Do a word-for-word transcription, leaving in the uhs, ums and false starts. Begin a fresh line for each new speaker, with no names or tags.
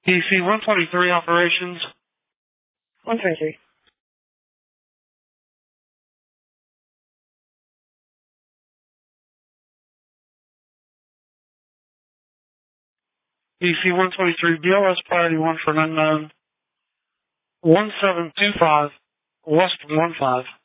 D C one twenty-three operations.
one twenty-three.
D C one twenty-three, B L S priority one for an unknown. one seven two five, West one five.